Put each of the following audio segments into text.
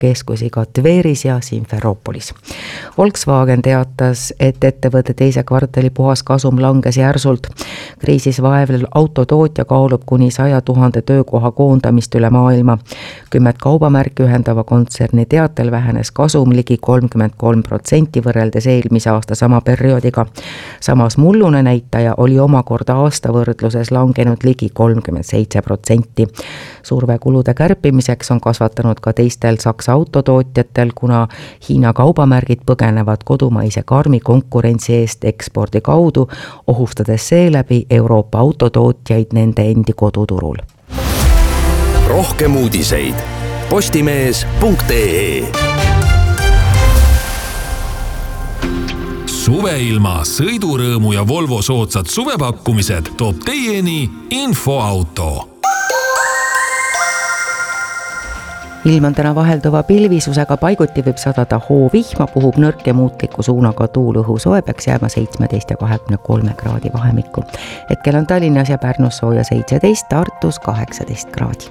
keskusi ka Tveris ja Simferoopolis. Volkswagen teatas, et ettevõtte teise kvartali puhas kasum langes järsult. Kriisis vaevlev autotootja kaalub kuni 100 000 töökoha koondamist üle maailma. 10 kaubamärki ühendava kontserni teatel vähenes kasum ligi 33% võrreldes eelmise aasta sama perioodiga. Samas mullune näitaja oli omakorda aasta võrdluses langenud ligi 37%. Surve kulude kärpimiseks on kasvatanud ka teistel Saksa autotootjatel, kuna Hiina kaubamärgid põgenevad kodumaise karmi konkurentsi eest ekspordi kaudu, ohustades seeläbi Euroopa autotootjaid nende endi koduturul. Rohkem uudiseid postimees.ee. Suveilma, sõidurõõmu ja Volvo soodsad suvepakkumised toob teieni Infoauto. Ilm on täna vahelduva pilvisusega, paiguti võib sadada hoovihma, puhub nõrk ja muutliku suunaga tuul, õhusoe peaks jääma 17 ja 23 kraadi vahemikku. Hetkel on Tallinnas ja Pärnus sooja 17, Tartus 18 kraadi.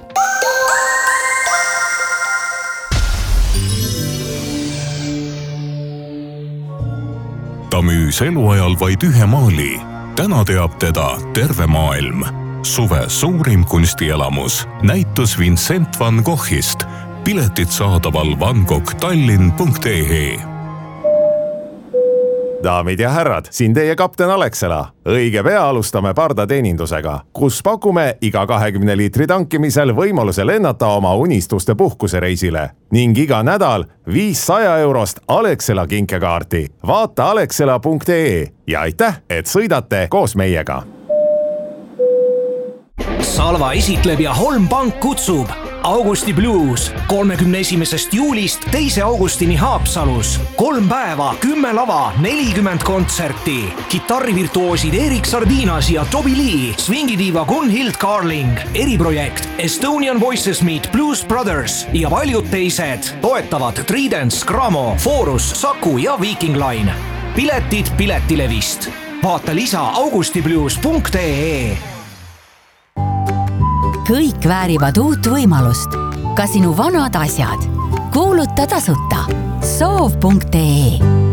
Ta müüs eluajal vaid ühe maali. Täna teab teda terve maailm. Suve suurim kunstielamus. Näitus Vincent van Goghist. Piletid saadaval vangoghtallinn.ee. Daamid ja härrad, siin teie kapten Alexela. Õige pea alustame pardateenindusega, kus pakume iga 20 liitri tankimisel võimaluse lennata oma unistuste puhkusereisile ning iga nädal 500 eurost Alexela kinkekaarti. Vaata alexela.ee ja aitäh, et sõidate koos meiega. Salva esitleb ja Holm Pank kutsub Augusti Blues 31. juulist 2. augustini Haapsalus. 3 päeva, 10 lava, 40 kontserti. Kitarrivirtuoosid Erik Sardinas ja Toby Lee, swingidiiva Gunhild Carling, eriprojekt Estonian Voices Meet Blues Brothers ja paljud teised toetavad Tridents, Gramo, Forus, Saku ja Viking Line. Piletid Piletilevist. Vaata lisa augustiblues.ee. Kõik väärivad uut võimalust. Ka sinu vanad asjad. Kuuluta tasuta. Soov.ee